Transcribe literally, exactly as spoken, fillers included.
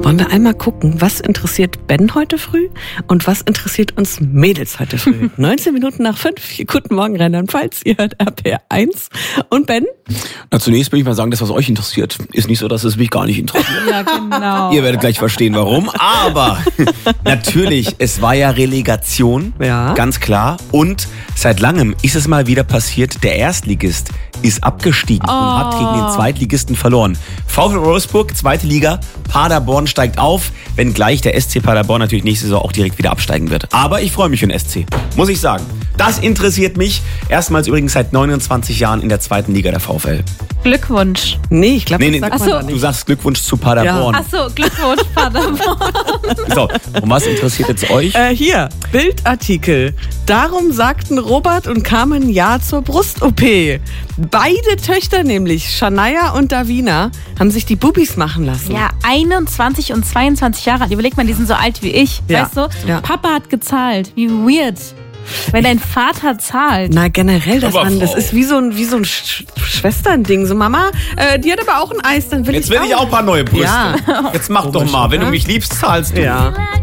Wollen wir einmal gucken, was interessiert Ben heute früh und was interessiert uns Mädels heute früh? neunzehn Minuten nach fünf. Guten Morgen, Rheinland-Pfalz. Ihr hört R P R eins. Und Ben? Na, zunächst will ich mal sagen, das, was euch interessiert, ist nicht so, dass es mich gar nicht interessiert. Ja, genau. Ihr werdet gleich verstehen, warum. Aber natürlich, es war ja Relegation, Ja. ganz klar. Und seit langem ist es mal wieder passiert, der Erstligist ist abgestiegen Oh. und hat gegen den Zweitligisten verloren. VfL Wolfsburg, zweite Liga, Paderborn steigt auf, wenngleich der S C Paderborn natürlich nächste Saison auch direkt wieder absteigen wird. Aber ich freue mich für den S C, muss ich sagen. Das interessiert mich. Erstmals übrigens seit neunundzwanzig Jahren in der zweiten Liga der VfL. Glückwunsch. Nee, ich glaube, Nee, das nee, sagt Ach man so. da Du nicht. sagst Glückwunsch zu Paderborn. Achso, Glückwunsch, Paderborn. So, und was interessiert jetzt euch? Äh, hier, Bildartikel. Darum sagten Robert und Carmen Ja zur Brust-O P. Beide Töchter nämlich, Shania und Davina, haben sich die Bubis machen lassen. Ja, einundzwanzig und zweiundzwanzig Jahre alt. Überleg mal, die sind so alt wie ich. Ja. Weißt du? Ja. Papa hat gezahlt. Wie weird. Wenn dein Vater zahlt. Na, generell, das, Aber man, das Frau. ist wie so ein, wie so ein Sch Schwesternding. So, Mama, äh, die hat aber auch ein Eis, dann will Jetzt ich will ich auch ein paar neue Brüste. Ja. Jetzt mach doch mal, wenn du mich liebst, zahlst du. Ja. Like